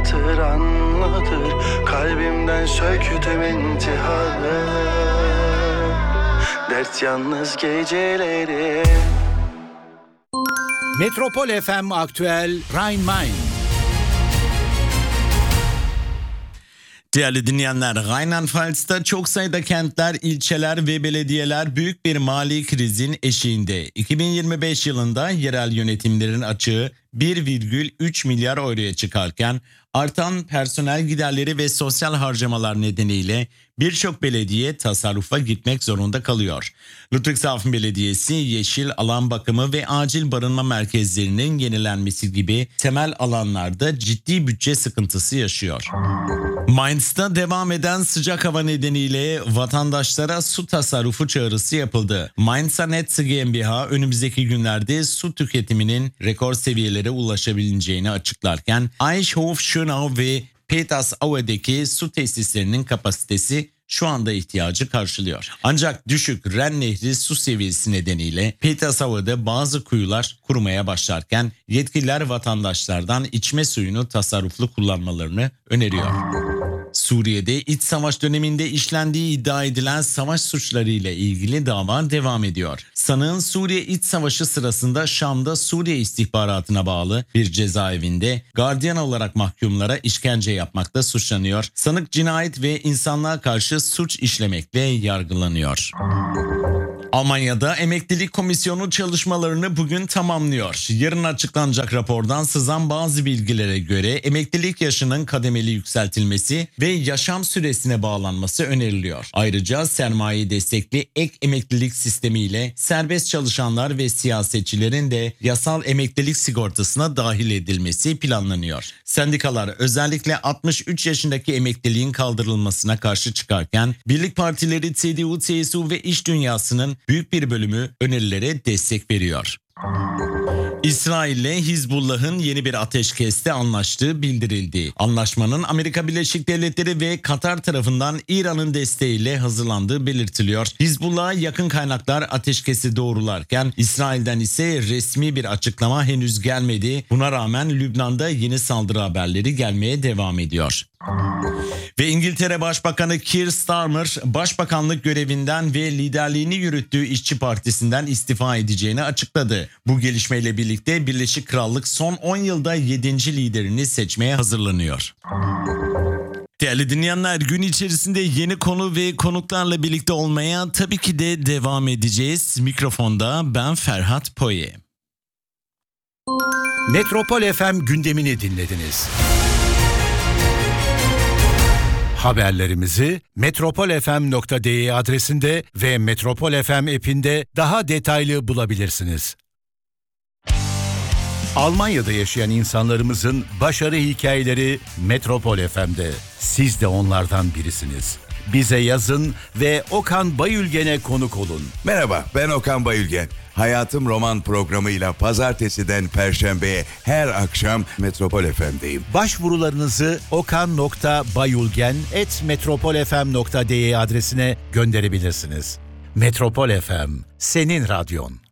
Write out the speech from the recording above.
hatıranladır. Kalbimden söktüm intiharı, dert yalnız geceleri. Metropol FM Aktüel Rhein-Main. Değerli dinleyenler, Rheinland-Pfalz'da çok sayıda kentler, ilçeler ve belediyeler büyük bir mali krizin eşiğinde. 2025 yılında yerel yönetimlerin açığı 1,3 milyar euroya çıkarken artan personel giderleri ve sosyal harcamalar nedeniyle birçok belediye tasarrufa gitmek zorunda kalıyor. Ludwigshafen Belediyesi yeşil alan bakımı ve acil barınma merkezlerinin yenilenmesi gibi temel alanlarda ciddi bütçe sıkıntısı yaşıyor. Mainz'da devam eden sıcak hava nedeniyle vatandaşlara su tasarrufu çağrısı yapıldı. Mainzer Netze GmbH önümüzdeki günlerde su tüketiminin rekor seviyelere ulaşabileceğini açıklarken Eichhof, Schönau ve Petersaue'deki su tesislerinin kapasitesi şu anda ihtiyacı karşılıyor. Ancak düşük Ren Nehri su seviyesi nedeniyle Petersaue'de bazı kuyular kurumaya başlarken yetkililer vatandaşlardan içme suyunu tasarruflu kullanmalarını öneriyor. Suriye'de iç savaş döneminde işlendiği iddia edilen savaş suçları ile ilgili dava devam ediyor. Sanığın Suriye İç Savaşı sırasında Şam'da Suriye istihbaratına bağlı bir cezaevinde gardiyan olarak mahkumlara işkence yapmakta suçlanıyor. Sanık cinayet ve insanlığa karşı suç işlemekle yargılanıyor. Almanya'da Emeklilik Komisyonu çalışmalarını bugün tamamlıyor. Yarın açıklanacak rapordan sızan bazı bilgilere göre emeklilik yaşının kademeli yükseltilmesi ve yaşam süresine bağlanması öneriliyor. Ayrıca sermaye destekli ek emeklilik sistemiyle serbest çalışanlar ve siyasetçilerin de yasal emeklilik sigortasına dahil edilmesi planlanıyor. Sendikalar özellikle 63 yaşındaki emekliliğin kaldırılmasına karşı çıkarken birlik partileri CDU, CSU ve iş dünyasının büyük bir bölümü önerilere destek veriyor. İsrail ile Hizbullah'ın yeni bir ateşkeste anlaştığı bildirildi. Anlaşmanın Amerika Birleşik Devletleri ve Katar tarafından İran'ın desteğiyle hazırlandığı belirtiliyor. Hizbullah'a yakın kaynaklar ateşkesi doğrularken İsrail'den ise resmi bir açıklama henüz gelmedi. Buna rağmen Lübnan'da yeni saldırı haberleri gelmeye devam ediyor. Ve İngiltere Başbakanı Keir Starmer, başbakanlık görevinden ve liderliğini yürüttüğü İşçi Partisi'nden istifa edeceğini açıkladı. Bu gelişmeyle birlikte Birleşik Krallık son 10 yılda 7. liderini seçmeye hazırlanıyor. Değerli dinleyenler, gün içerisinde yeni konu ve konuklarla birlikte olmaya tabii ki de devam edeceğiz. Mikrofonda ben Ferhat Poye. Metropol FM gündemini dinlediniz. Haberlerimizi metropolfm.de adresinde ve Metropol FM app'inde daha detaylı bulabilirsiniz. Almanya'da yaşayan insanlarımızın başarı hikayeleri Metropol FM'de. Siz de onlardan birisiniz. Bize yazın ve Okan Bayülgen'e konuk olun. Merhaba, ben Okan Bayülgen. Hayatım Roman programıyla pazartesiden perşembeye her akşam Metropol FM'deyim. Başvurularınızı okan.bayülgen@metropolfm.de adresine gönderebilirsiniz. Metropol FM, senin radyon.